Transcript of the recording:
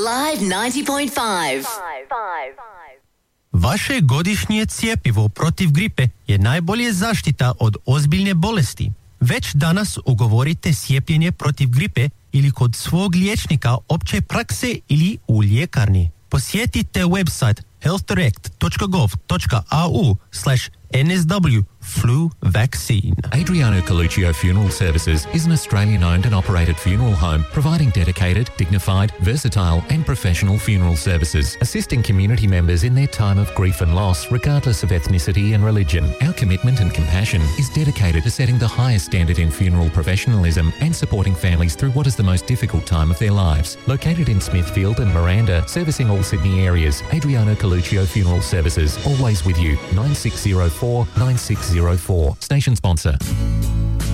Live 90.5. Vaše godišnje cjepivo protiv gripe je najbolje zaštita od ozbiljne bolesti. Već danas ugovorite cijepljenje protiv gripe ili kod svog liječnika opće prakse ili u ljekarni. Posjetite website healthdirect.gov.au/NSW flu vaccine. Adriano Coluccio Funeral Services is an Australian-owned and operated funeral home providing dedicated, dignified, versatile and professional funeral services, assisting community members in their time of grief and loss regardless of ethnicity and religion. Our commitment and compassion is dedicated to setting the highest standard in funeral professionalism and supporting families through what is the most difficult time of their lives. Located in Smithfield and Miranda, servicing all Sydney areas, Adriano Coluccio Funeral Services, always with you. 9604 9604. Station sponsor.